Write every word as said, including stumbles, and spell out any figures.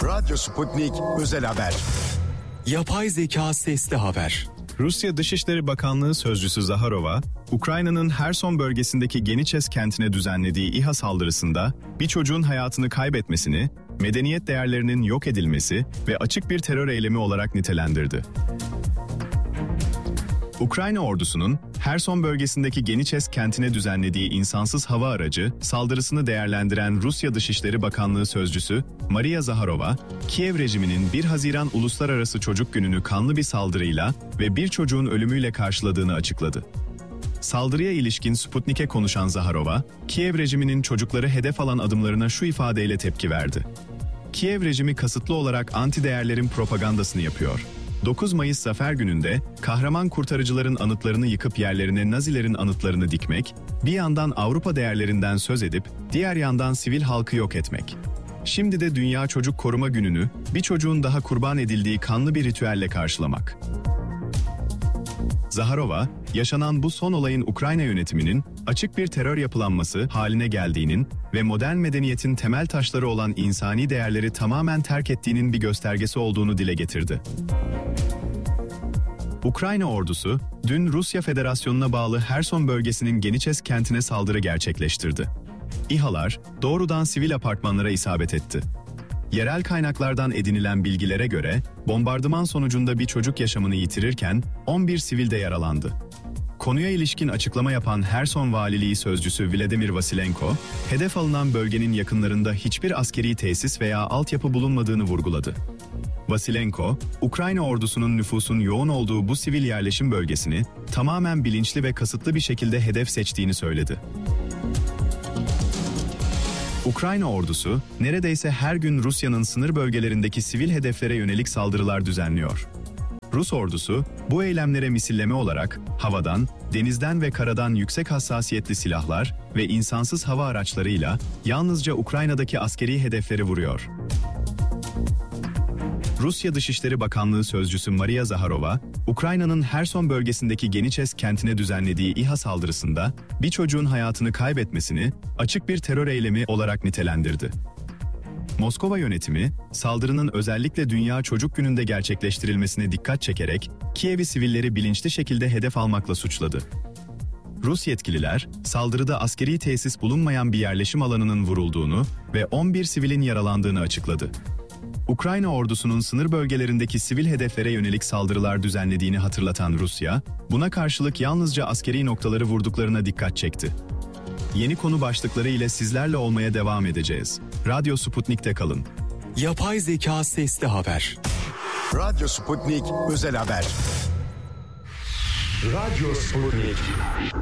Radyo Sputnik Özel Haber. Yapay zeka sesli haber. Rusya Dışişleri Bakanlığı Sözcüsü Zaharova, Ukrayna'nın Herson bölgesindeki Geniçes kentine düzenlediği İHA saldırısında bir çocuğun hayatını kaybetmesini, medeniyet değerlerinin yok edilmesi ve açık bir terör eylemi olarak nitelendirdi. Ukrayna ordusunun Herson bölgesindeki Geniçes kentine düzenlediği insansız hava aracı saldırısını değerlendiren Rusya Dışişleri Bakanlığı Sözcüsü Maria Zaharova, Kiev rejiminin bir Haziran Uluslararası Çocuk Günü'nü kanlı bir saldırıyla ve bir çocuğun ölümüyle karşıladığını açıkladı. Saldırıya ilişkin Sputnik'e konuşan Zaharova, Kiev rejiminin çocukları hedef alan adımlarına şu ifadeyle tepki verdi. Kiev rejimi kasıtlı olarak anti-değerlerin propagandasını yapıyor. dokuz Mayıs Zafer Günü'nde kahraman kurtarıcıların anıtlarını yıkıp yerlerine Nazilerin anıtlarını dikmek, bir yandan Avrupa değerlerinden söz edip diğer yandan sivil halkı yok etmek. Şimdi de Dünya Çocuk Koruma Günü'nü bir çocuğun daha kurban edildiği kanlı bir ritüelle karşılamak. Zaharova, yaşanan bu son olayın Ukrayna yönetiminin açık bir terör yapılanması haline geldiğinin ve modern medeniyetin temel taşları olan insani değerleri tamamen terk ettiğinin bir göstergesi olduğunu dile getirdi. Ukrayna ordusu, dün Rusya Federasyonu'na bağlı Herson bölgesinin Geniçes kentine saldırı gerçekleştirdi. İHA'lar doğrudan sivil apartmanlara isabet etti. Yerel kaynaklardan edinilen bilgilere göre, bombardıman sonucunda bir çocuk yaşamını yitirirken on bir sivil de yaralandı. Konuya ilişkin açıklama yapan Herson Valiliği Sözcüsü Vladimir Vasilenko, hedef alınan bölgenin yakınlarında hiçbir askeri tesis veya altyapı bulunmadığını vurguladı. Vasilenko, Ukrayna ordusunun nüfusun yoğun olduğu bu sivil yerleşim bölgesini tamamen bilinçli ve kasıtlı bir şekilde hedef seçtiğini söyledi. Ukrayna ordusu, neredeyse her gün Rusya'nın sınır bölgelerindeki sivil hedeflere yönelik saldırılar düzenliyor. Rus ordusu, bu eylemlere misilleme olarak havadan, denizden ve karadan yüksek hassasiyetli silahlar ve insansız hava araçlarıyla yalnızca Ukrayna'daki askeri hedefleri vuruyor. Rusya Dışişleri Bakanlığı Sözcüsü Maria Zaharova, Ukrayna'nın Herson bölgesindeki Geniçes kentine düzenlediği İHA saldırısında bir çocuğun hayatını kaybetmesini açık bir terör eylemi olarak nitelendirdi. Moskova yönetimi, saldırının özellikle Dünya Çocuk Günü'nde gerçekleştirilmesine dikkat çekerek Kiev'i sivilleri bilinçli şekilde hedef almakla suçladı. Rus yetkililer, saldırıda askeri tesis bulunmayan bir yerleşim alanının vurulduğunu ve on bir sivilin yaralandığını açıkladı. Ukrayna ordusunun sınır bölgelerindeki sivil hedeflere yönelik saldırılar düzenlediğini hatırlatan Rusya, buna karşılık yalnızca askeri noktaları vurduklarına dikkat çekti. Yeni konu başlıkları ile sizlerle olmaya devam edeceğiz. Radyo Sputnik'te kalın. Yapay zeka sesli haber. Radyo Sputnik Özel Haber. Radyo Sputnik.